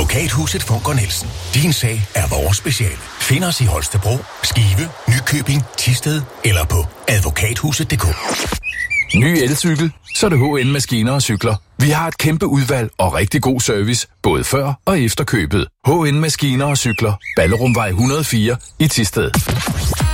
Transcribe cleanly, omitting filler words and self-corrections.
Advokathuset Funker Nielsen. Din sag er vores speciale. Find os i Holstebro, Skive, Nykøbing, Thisted eller på advokathuset.dk. Ny elcykel, så er det HN Maskiner og Cykler. Vi har et kæmpe udvalg og rigtig god service, både før og efter købet. HN Maskiner og Cykler. Ballerumvej 104 i Thisted.